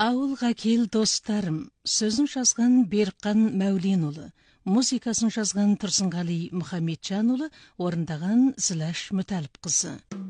Ауылға кел достарым, сөзін жазған Берқан Мәулен ұлы, музыкасын жазған Тұрсынғали Мұхамеджан ұлы, орындаған Зіләш Мүтәліп қызы.